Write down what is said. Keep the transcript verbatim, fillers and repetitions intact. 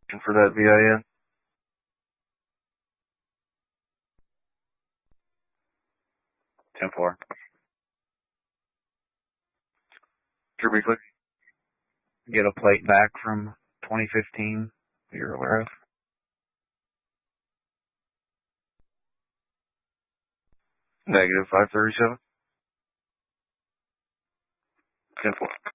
For that V I N. ten four. Sure, briefly. Get a plate back from twenty fifteen that you're aware of. Negative five thirty-seven. ten four.